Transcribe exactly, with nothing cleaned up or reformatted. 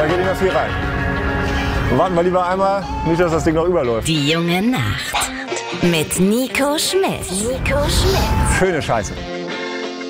Da geht nicht mehr viel rein. Warten wir lieber einmal, nicht, dass das Ding noch überläuft. Die junge Nacht mit Nico Schmidt. Nico Schmidt. Schöne Scheiße.